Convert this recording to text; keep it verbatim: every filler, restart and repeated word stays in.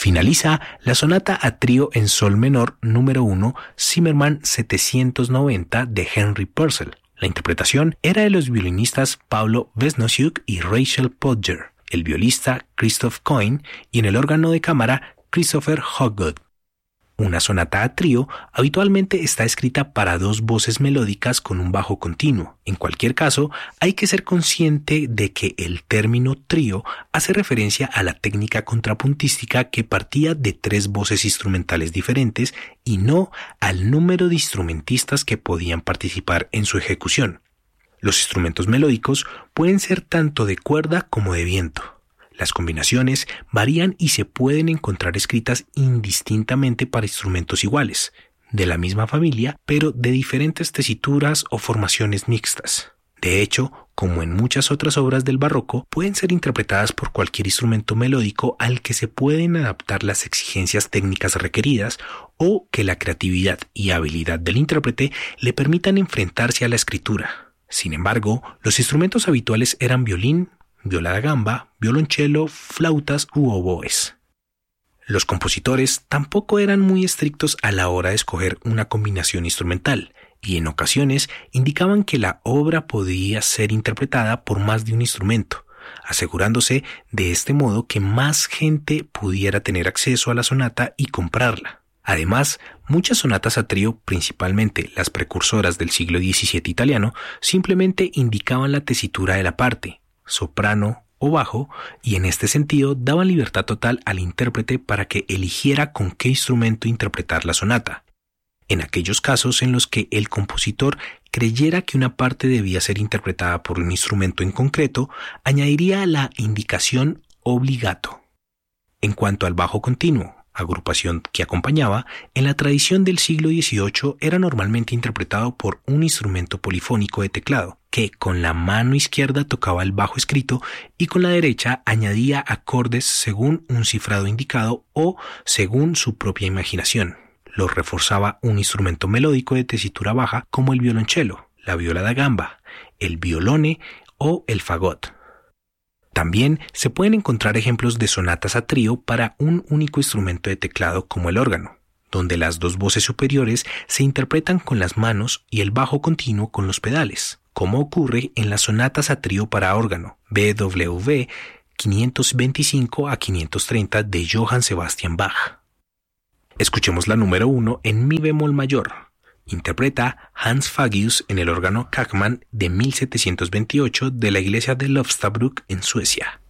Finaliza la sonata a trío en sol menor número uno, Zimmermann setecientos noventa de Henry Purcell. La interpretación era de los violinistas Pablo Wesnosiuk y Rachel Podger, el violista Christoph Coyne y en el órgano de cámara Christopher Hoggood. Una sonata a trío habitualmente está escrita para dos voces melódicas con un bajo continuo. En cualquier caso, hay que ser consciente de que el término trío hace referencia a la técnica contrapuntística que partía de tres voces instrumentales diferentes y no al número de instrumentistas que podían participar en su ejecución. Los instrumentos melódicos pueden ser tanto de cuerda como de viento. Las combinaciones varían y se pueden encontrar escritas indistintamente para instrumentos iguales, de la misma familia, pero de diferentes tesituras o formaciones mixtas. De hecho, como en muchas otras obras del barroco, pueden ser interpretadas por cualquier instrumento melódico al que se pueden adaptar las exigencias técnicas requeridas o que la creatividad y habilidad del intérprete le permitan enfrentarse a la escritura. Sin embargo, los instrumentos habituales eran violín, viola da gamba, violonchelo, flautas u oboes. Los compositores tampoco eran muy estrictos a la hora de escoger una combinación instrumental y en ocasiones indicaban que la obra podía ser interpretada por más de un instrumento, asegurándose de este modo que más gente pudiera tener acceso a la sonata y comprarla. Además, muchas sonatas a trío, principalmente las precursoras del siglo diecisiete italiano, simplemente indicaban la tesitura de la parte, soprano o bajo, y en este sentido daban libertad total al intérprete para que eligiera con qué instrumento interpretar la sonata. En aquellos casos en los que el compositor creyera que una parte debía ser interpretada por un instrumento en concreto, añadiría la indicación obligato. En cuanto al bajo continuo, agrupación que acompañaba, en la tradición del siglo dieciocho era normalmente interpretado por un instrumento polifónico de teclado, que con la mano izquierda tocaba el bajo escrito y con la derecha añadía acordes según un cifrado indicado o según su propia imaginación. Lo reforzaba un instrumento melódico de tesitura baja como el violonchelo, la viola da gamba, el violone o el fagot. También se pueden encontrar ejemplos de sonatas a trío para un único instrumento de teclado como el órgano, donde las dos voces superiores se interpretan con las manos y el bajo continuo con los pedales, como ocurre en las sonatas a trío para órgano B W V quinientos veinticinco a quinientos treinta de Johann Sebastian Bach. Escuchemos la número uno en mi bemol mayor. Interpreta Hans Fagius en el órgano Kackmann de mil setecientos veintiocho de la iglesia de Lofstabruck en Suecia.